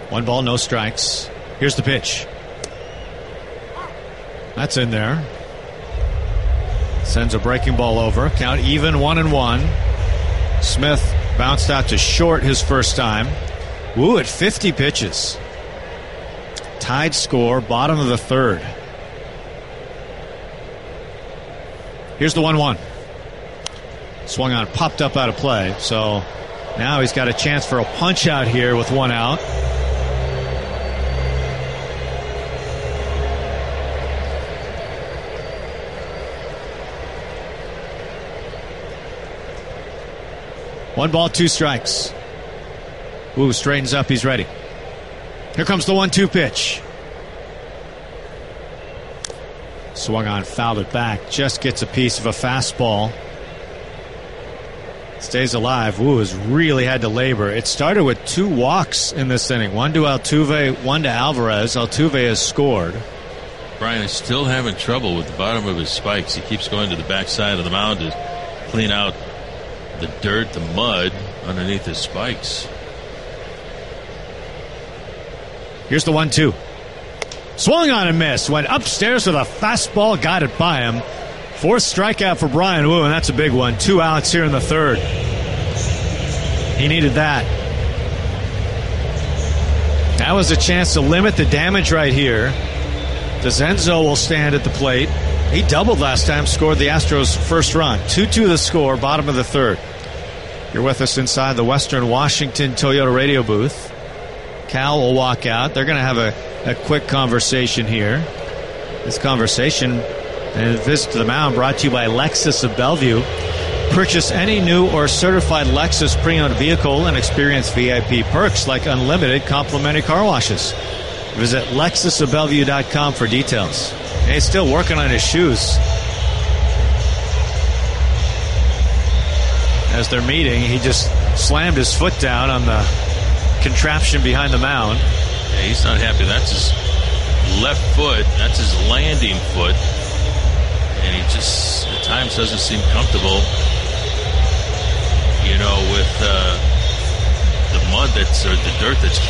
1 ball, no strikes. Here's the pitch. That's in there. Sends a breaking ball over. Count even 1-1. Smith bounced out to short his first time. Woo at 50 pitches. Tied score, bottom of the third. Here's the 1-1. Swung on, popped up out of play. So now he's got a chance for a punch out here with 1 out. One ball, 2 strikes. Wu straightens up, he's ready. Here comes the 1-2 pitch. Swung on, fouled it back. Just gets a piece of a fastball. Stays alive. Wu has really had to labor. It started with 2 walks in this inning. 1 to Altuve, 1 to Alvarez. Altuve has scored. Brian is still having trouble with the bottom of his spikes. He keeps going to the backside of the mound to clean out the dirt, the mud underneath his spikes. Here's the 1-2. Swung on and missed. Went upstairs with a fastball. Got it by him. 4th strikeout for Bryan Woo, and that's a big one. 2 outs here in the third. He needed that. That was a chance to limit the damage right here. DeZenzo will stand at the plate. He doubled last time, scored the Astros' first run. 2-2 the score, bottom of the third. You're with us inside the Western Washington Toyota radio booth. Cal will walk out. They're going to have a quick conversation here. This conversation and a visit to the mound brought to you by Lexus of Bellevue. Purchase any new or certified Lexus pre-owned vehicle and experience VIP perks like unlimited complimentary car washes. Visit LexusofBellevue.com for details. And he's still working on his shoes. As they're meeting, he just slammed his foot down on the contraption behind the mound. Yeah, he's not happy. That's his left foot. That's his landing foot. And he just, at times, doesn't seem comfortable, with the mud or the dirt that's